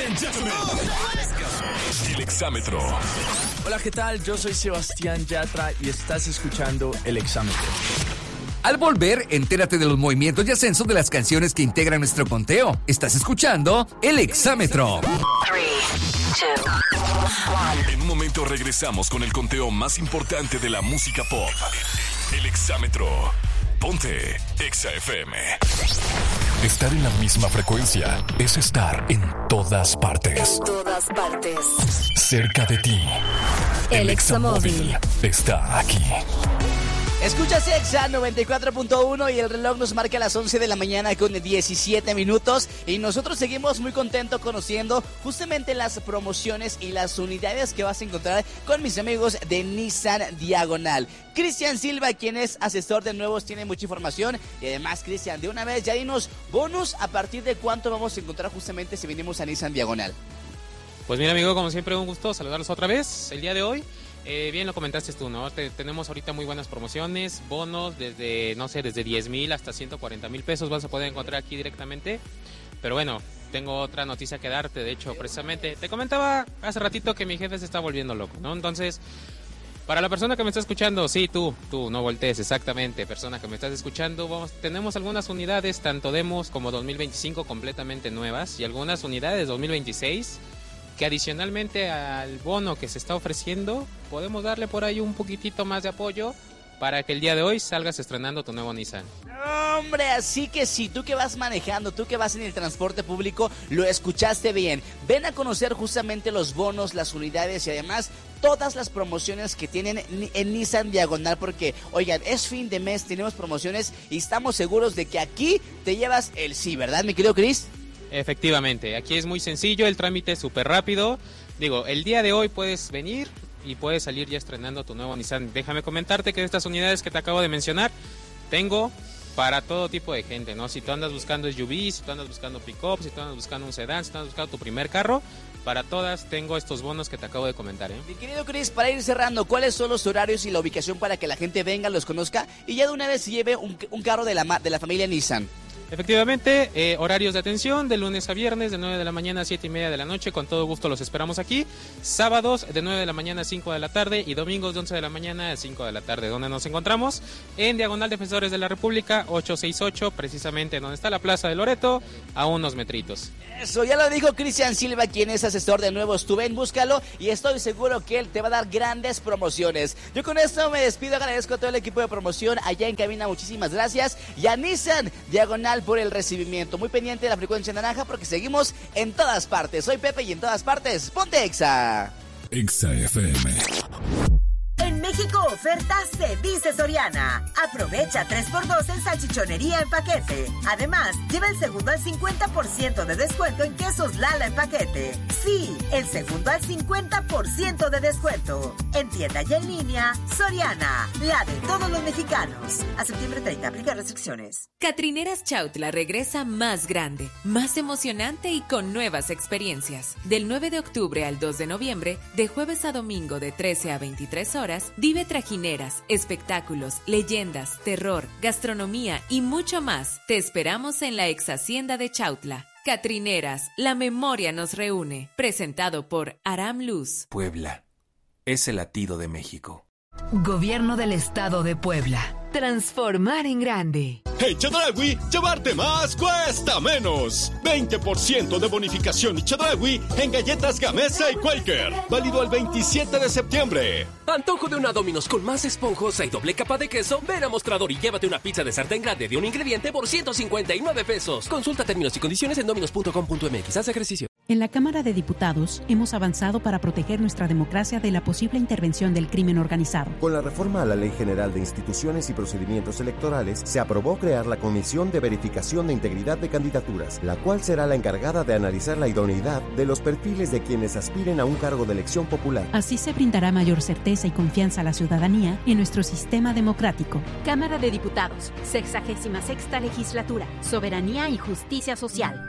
and gentlemen, el exámetro. Hola, ¿qué tal? Yo soy Sebastián Yatra y estás escuchando El Exámetro. Al volver, entérate de los movimientos y ascenso de las canciones que integran nuestro conteo. Estás escuchando El Exámetro. 3, 2, 1. En un momento regresamos con el conteo más importante de la música pop. El Exámetro. Ponte Exa FM. Estar en la misma frecuencia es estar en todas partes. En todas partes. Cerca de ti. El Examóvil está aquí. Escuchas Exa 94.1 y el reloj nos marca las 11 de la mañana con 17 minutos y nosotros seguimos muy contentos conociendo justamente las promociones y las unidades que vas a encontrar con mis amigos de Nissan Diagonal. Cristian Silva, quien es asesor de nuevos, tiene mucha información y además, Cristian, de una vez ya dinos bonus, a partir de cuánto vamos a encontrar justamente si venimos a Nissan Diagonal. Pues mira, amigo, como siempre un gusto saludarlos otra vez el día de hoy. Bien lo comentaste tú, ¿no? Tenemos ahorita muy buenas promociones, bonos desde 10,000 hasta 140,000 pesos vas a poder encontrar aquí directamente. Pero bueno, tengo otra noticia que darte, de hecho, precisamente. Te comentaba hace ratito que mi jefe se está volviendo loco, ¿no? Entonces, para la persona que me está escuchando, sí, tú, no voltees, exactamente, persona que me estás escuchando, tenemos algunas unidades, tanto demos como 2025 completamente nuevas y algunas unidades 2026 que adicionalmente al bono que se está ofreciendo, podemos darle por ahí un poquitito más de apoyo para que el día de hoy salgas estrenando tu nuevo Nissan. Hombre, así que si tú que vas manejando, tú que vas en el transporte público, lo escuchaste bien. Ven a conocer justamente los bonos, las unidades y además todas las promociones que tienen en Nissan Diagonal, porque, oigan, es fin de mes, tenemos promociones y estamos seguros de que aquí te llevas el sí, ¿verdad, mi querido Chris? Efectivamente, aquí es muy sencillo, el trámite es súper rápido. Digo, el día de hoy puedes venir y puedes salir ya estrenando tu nuevo Nissan. Déjame comentarte que estas unidades que te acabo de mencionar, tengo para todo tipo de gente, ¿no? Si tú andas buscando SUV, si tú andas buscando pick-up, si tú andas buscando un sedán, si tú andas buscando tu primer carro, para todas tengo estos bonos que te acabo de comentar, ¿eh? Mi querido Chris, para ir cerrando, ¿cuáles son los horarios y la ubicación para que la gente venga, los conozca y ya de una vez se lleve un carro de la familia Nissan? Efectivamente, horarios de atención de lunes a viernes de 9 de la mañana a 7 y media de la noche, con todo gusto los esperamos aquí. Sábados de 9 de la mañana a 5 de la tarde y domingos de 11 de la mañana a 5 de la tarde, donde nos encontramos en Diagonal Defensores de la República 868, precisamente donde está la Plaza de Loreto, a unos metritos. Eso, ya lo dijo Cristian Silva, quien es asesor de nuevos. Tú ven, búscalo y estoy seguro que él te va a dar grandes promociones. Yo con esto me despido, agradezco a todo el equipo de promoción allá en cabina, muchísimas gracias. Y a Nissan Diagonal por el recibimiento. Muy pendiente de la frecuencia naranja porque seguimos en todas partes. Soy Pepe y en todas partes, ponte Exa. Exa FM. En México, ofertas se dice Soriana. Aprovecha 3x2 en salchichonería en paquete. Además, lleva el segundo al 50% de descuento en quesos Lala en paquete. Sí, el segundo al 50% de descuento. En tienda y en línea, Soriana, la de todos los mexicanos. A septiembre 30, aplica restricciones. Catrineras Chautla regresa más grande, más emocionante y con nuevas experiencias. Del 9 de octubre al 2 de noviembre, de jueves a domingo de 13 a 23 horas, vive trajineras, espectáculos, leyendas, terror, gastronomía y mucho más. Te esperamos en la ex hacienda de Chautla. Catrineras, la memoria nos reúne. Presentado por Aram Luz. Puebla es el latido de México. Gobierno del Estado de Puebla. Transformar en grande. En Chedraui, llevarte más cuesta menos. 20% de bonificación y Chedraui en galletas Gamesa y Quaker. Válido al 27 de septiembre. Antojo de una Domino's con más esponjosa y doble capa de queso. Ven a Mostrador y llévate una pizza de sartén grande de un ingrediente por 159 pesos. Consulta términos y condiciones en dominos.com.mx. Haz ejercicio. En la Cámara de Diputados hemos avanzado para proteger nuestra democracia de la posible intervención del crimen organizado. Con la reforma a la Ley General de Instituciones y Procedimientos Electorales, se aprobó crear la Comisión de Verificación de Integridad de Candidaturas, la cual será la encargada de analizar la idoneidad de los perfiles de quienes aspiren a un cargo de elección popular. Así se brindará mayor certeza y confianza a la ciudadanía en nuestro sistema democrático. Cámara de Diputados, 66ª Legislatura, Soberanía y Justicia Social.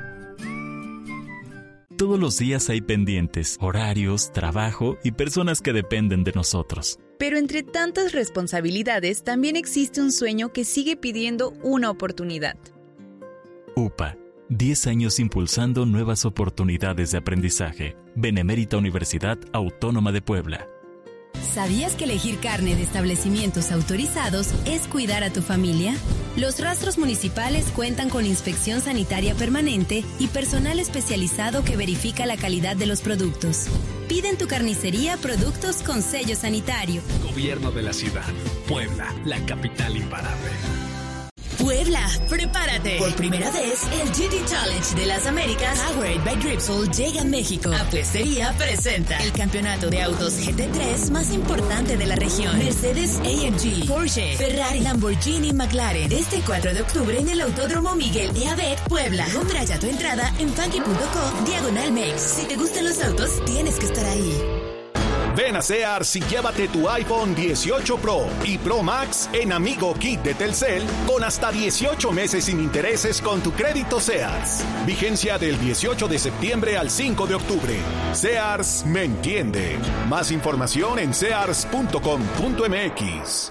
Todos los días hay pendientes, horarios, trabajo y personas que dependen de nosotros. Pero entre tantas responsabilidades, también existe un sueño que sigue pidiendo una oportunidad. UPA, 10 años impulsando nuevas oportunidades de aprendizaje. Benemérita Universidad Autónoma de Puebla. ¿Sabías que elegir carne de establecimientos autorizados es cuidar a tu familia? Los rastros municipales cuentan con inspección sanitaria permanente y personal especializado que verifica la calidad de los productos. Pide en tu carnicería productos con sello sanitario. Gobierno de la ciudad. Puebla, la capital imparable. Puebla, prepárate. Por primera vez, el GT Challenge de las Américas, Powered by Dripsol, llega a México. Apuestería presenta el campeonato de autos GT3 más importante de la región. Mercedes-AMG, Porsche, Ferrari, Lamborghini, McLaren. Este 4 de octubre en el Autódromo Miguel E. Abet, Puebla. Compra ya tu entrada en funky.co/Mex. Si te gustan los autos, tienes que estar ahí. Ven a Sears y llévate tu iPhone 18 Pro y Pro Max en Amigo Kit de Telcel con hasta 18 meses sin intereses con tu crédito Sears. Vigencia del 18 de septiembre al 5 de octubre. Sears me entiende. Más información en sears.com.mx.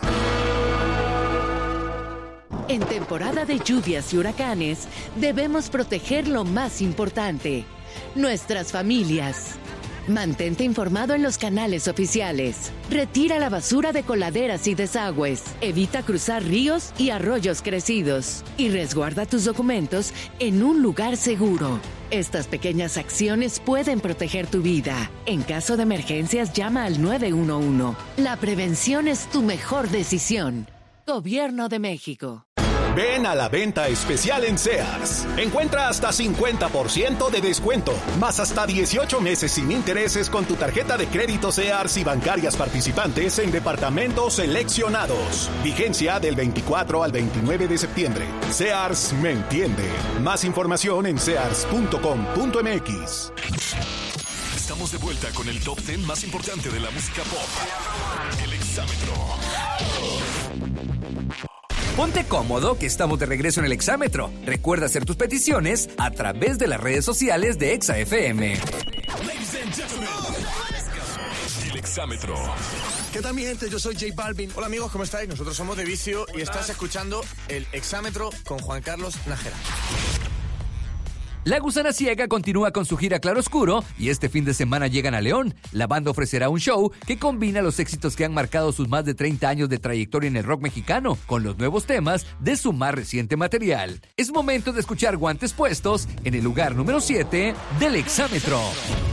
En temporada de lluvias y huracanes, debemos proteger lo más importante, nuestras familias. Mantente informado en los canales oficiales. Retira la basura de coladeras y desagües. Evita cruzar ríos y arroyos crecidos. Y resguarda tus documentos en un lugar seguro. Estas pequeñas acciones pueden proteger tu vida. En caso de emergencias, llama al 911. La prevención es tu mejor decisión. Gobierno de México. Ven a la venta especial en Sears. Encuentra hasta 50% de descuento, más hasta 18 meses sin intereses con tu tarjeta de crédito Sears y bancarias participantes en departamentos seleccionados. Vigencia del 24 al 29 de septiembre. Sears me entiende. Más información en sears.com.mx. Estamos de vuelta con el top 10 más importante de la música pop. El Exámetro. Ponte cómodo, que estamos de regreso en el Exámetro. Recuerda hacer tus peticiones a través de las redes sociales de Exa FM. El Exámetro. ¿Qué tal, mi gente? Yo soy J Balvin. Hola, amigos, ¿cómo estáis? Nosotros somos de Vicio y estás escuchando el Exámetro con Juan Carlos Nájera. La Gusana Ciega continúa con su gira Claroscuro y este fin de semana llegan a León. La banda ofrecerá un show que combina los éxitos que han marcado sus más de 30 años de trayectoria en el rock mexicano con los nuevos temas de su más reciente material. Es momento de escuchar Guantes Puestos en el lugar número 7 del Exámetro.